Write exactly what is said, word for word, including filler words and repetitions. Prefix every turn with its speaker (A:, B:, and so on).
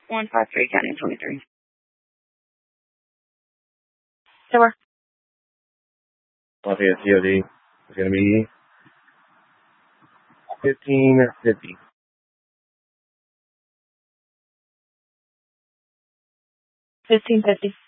A: one five three, counting twenty-three.
B: Sure.
C: Lafayette C O D is going to be fifteen fifty.
B: Fifteen fifty.